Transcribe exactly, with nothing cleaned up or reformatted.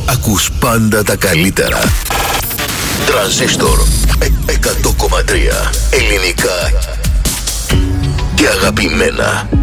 ακούς πάντα τα καλύτερα. Τρανζίστορ εκατό κόμμα τρία. Ελληνικά και αγαπημένα.